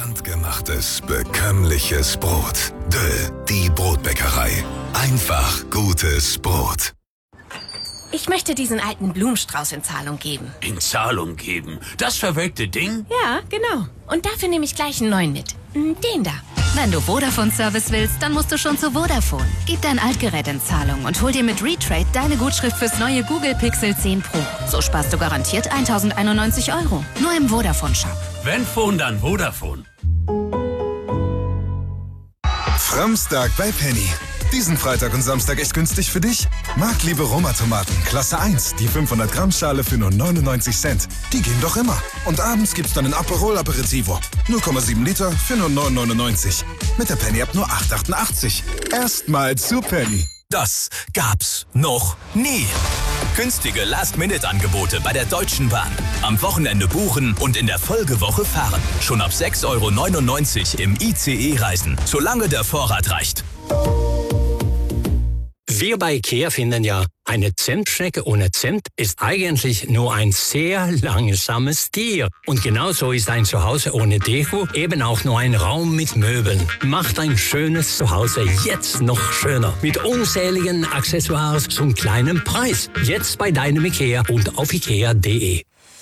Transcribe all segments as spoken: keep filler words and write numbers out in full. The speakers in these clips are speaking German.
Handgemachtes, bekömmliches Brot. Döll, die Brotbäckerei. Einfach gutes Brot. Ich möchte diesen alten Blumenstrauß in Zahlung geben. In Zahlung geben? Das verwelkte Ding? Ja, genau. Und dafür nehme ich gleich einen neuen mit. Den da. Wenn du Vodafone-Service willst, dann musst du schon zu Vodafone. Gib dein Altgerät in Zahlung und hol dir mit Retrade deine Gutschrift fürs neue Google Pixel zehn Pro. So sparst du garantiert tausendeinundneunzig Euro. Nur im Vodafone-Shop. Wenn Phone, dann Vodafone. Framstag bei Penny. Diesen Freitag und Samstag echt günstig für dich? Marktliebe Roma-Tomaten, Klasse eins, die fünfhundert Gramm Schale für nur neunundneunzig Cent. Die gehen doch immer. Und abends gibt's dann ein Aperol Aperitivo. null Komma sieben Liter für nur neun neunundneunzig. Mit der Penny-App nur acht achtundachtzig. Erstmal zu Penny. Das gab's noch nie. Günstige Last-Minute-Angebote bei der Deutschen Bahn. Am Wochenende buchen und in der Folgewoche fahren. Schon ab sechs Euro neunundneunzig im I C E reisen, solange der Vorrat reicht. Wir bei IKEA finden ja, eine Zimtschnecke ohne Zimt ist eigentlich nur ein sehr langsames Tier. Und genauso ist ein Zuhause ohne Deko eben auch nur ein Raum mit Möbeln. Macht ein schönes Zuhause jetzt noch schöner. Mit unzähligen Accessoires zum kleinen Preis. Jetzt bei deinem IKEA und auf ikea punkt de.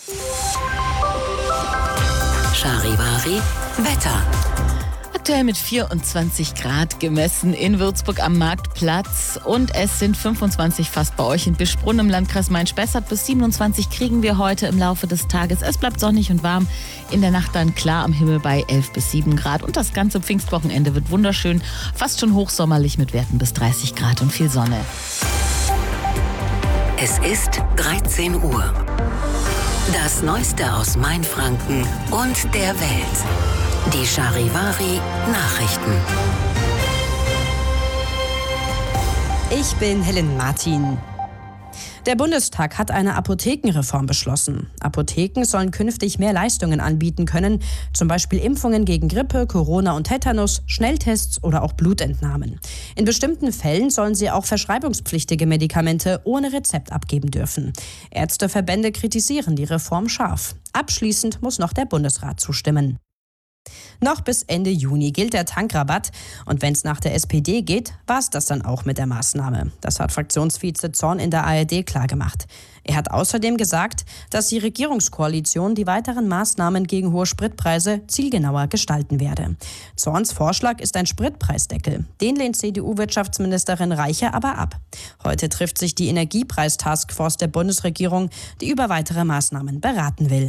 Charivari Wetter. Aktuell mit vierundzwanzig Grad gemessen in Würzburg am Marktplatz und es sind fünfundzwanzig fast bei euch in Bischbrunn im Landkreis Main-Spessart. Bis siebenundzwanzig kriegen wir heute im Laufe des Tages. Es bleibt sonnig und warm. In der Nacht dann klar am Himmel bei elf bis sieben Grad und das ganze Pfingstwochenende wird wunderschön. Fast schon hochsommerlich mit Werten bis dreißig Grad und viel Sonne. Es ist dreizehn Uhr. Das Neueste aus Mainfranken und der Welt. Die Charivari Nachrichten. Ich bin Helen Martin. Der Bundestag hat eine Apothekenreform beschlossen. Apotheken sollen künftig mehr Leistungen anbieten können, zum Beispiel Impfungen gegen Grippe, Corona und Tetanus, Schnelltests oder auch Blutentnahmen. In bestimmten Fällen sollen sie auch verschreibungspflichtige Medikamente ohne Rezept abgeben dürfen. Ärzteverbände kritisieren die Reform scharf. Abschließend muss noch der Bundesrat zustimmen. Noch bis Ende Juni gilt der Tankrabatt. Und wenn es nach der S P D geht, war es das dann auch mit der Maßnahme. Das hat Fraktionsvize Zorn in der A R D klargemacht. Er hat außerdem gesagt, dass die Regierungskoalition die weiteren Maßnahmen gegen hohe Spritpreise zielgenauer gestalten werde. Zorns Vorschlag ist ein Spritpreisdeckel. Den lehnt C D U-Wirtschaftsministerin Reiche aber ab. Heute trifft sich die Energiepreis-Taskforce der Bundesregierung, die über weitere Maßnahmen beraten will.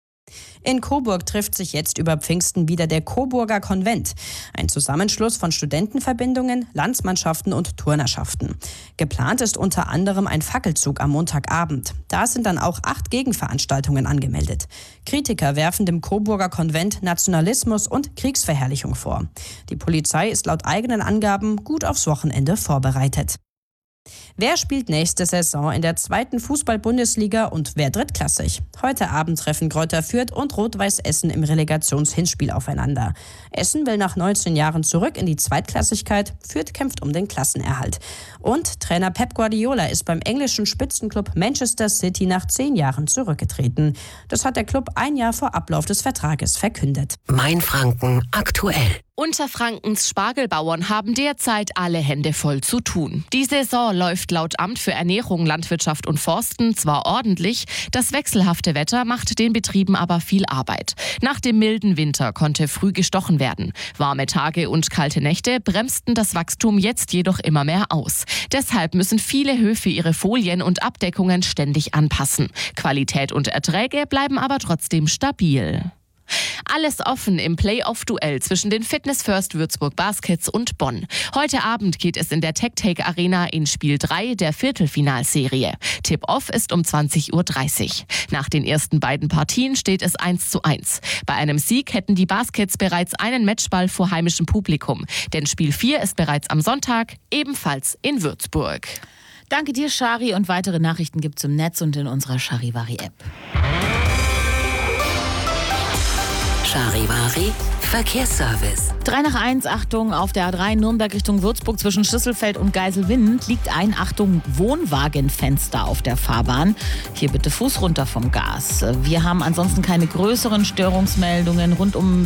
In Coburg trifft sich jetzt über Pfingsten wieder der Coburger Konvent, ein Zusammenschluss von Studentenverbindungen, Landsmannschaften und Turnerschaften. Geplant ist unter anderem ein Fackelzug am Montagabend. Da sind dann auch acht Gegenveranstaltungen angemeldet. Kritiker werfen dem Coburger Konvent Nationalismus und Kriegsverherrlichung vor. Die Polizei ist laut eigenen Angaben gut aufs Wochenende vorbereitet. Wer spielt nächste Saison in der zweiten Fußball-Bundesliga und wer drittklassig? Heute Abend treffen Greuther Fürth und Rot-Weiß Essen im Relegationshinspiel aufeinander. Essen will nach neunzehn Jahren zurück in die Zweitklassigkeit, Fürth kämpft um den Klassenerhalt. Und Trainer Pep Guardiola ist beim englischen Spitzenclub Manchester City nach zehn Jahren zurückgetreten. Das hat der Club ein Jahr vor Ablauf des Vertrages verkündet. Mainfranken aktuell. Unterfrankens Spargelbauern haben derzeit alle Hände voll zu tun. Die Saison läuft laut Amt für Ernährung, Landwirtschaft und Forsten zwar ordentlich, das wechselhafte Wetter macht den Betrieben aber viel Arbeit. Nach dem milden Winter konnte früh gestochen werden. Warme Tage und kalte Nächte bremsten das Wachstum jetzt jedoch immer mehr aus. Deshalb müssen viele Höfe ihre Folien und Abdeckungen ständig anpassen. Qualität und Erträge bleiben aber trotzdem stabil. Alles offen im Playoff-Duell zwischen den Fitness First Würzburg Baskets und Bonn. Heute Abend geht es in der TechTake Arena in Spiel drei der Viertelfinalserie. Tip-Off ist um zwanzig Uhr dreißig. Nach den ersten beiden Partien steht es eins zu eins. Bei einem Sieg hätten die Baskets bereits einen Matchball vor heimischem Publikum. Denn Spiel vier ist bereits am Sonntag, ebenfalls in Würzburg. Danke dir, Chari, und weitere Nachrichten gibt's im Netz und in unserer Charivari-App. Charivari Verkehrsservice. drei nach eins, Achtung, auf der A drei Nürnberg Richtung Würzburg zwischen Schlüsselfeld und Geiselwind liegt ein, Achtung, Wohnwagenfenster auf der Fahrbahn. Hier bitte Fuß runter vom Gas. Wir haben ansonsten keine größeren Störungsmeldungen rund um